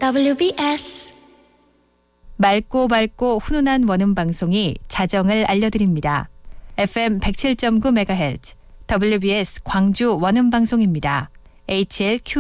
WBS 맑고 밝고 훈훈한 원음 방송이 자정을 알려드립니다. FM 107.9MHz WBS 광주 원음 방송입니다. HLQ